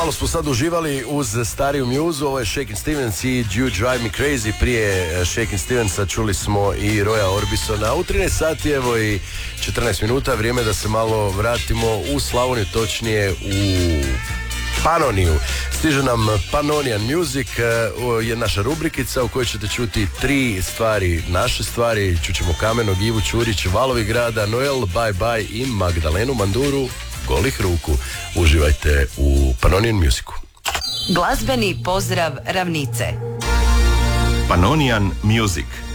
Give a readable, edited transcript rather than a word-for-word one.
Malo smo sad uživali uz stariju mjuzu, ovo je Shakin' Stevens i You Drive Me Crazy. Prije Shakin' Stevensa čuli smo i Roya Orbisona. U 13 sati, evo i 14 minuta, vrijeme da se malo vratimo u Slavoniju, točnije u Panoniju. Stiže nam Pannonian Music, je naša rubrikica u kojoj ćete čuti 3 stvari, naše stvari. Čućemo Kamenog, Ivu Čurić, Valovi grada, Noel, Bye Bye i Magdalenu Manduru, Golih ruku. Uživajte u Pannonian Musicu. Glazbeni pozdrav ravnice. Pannonian Music.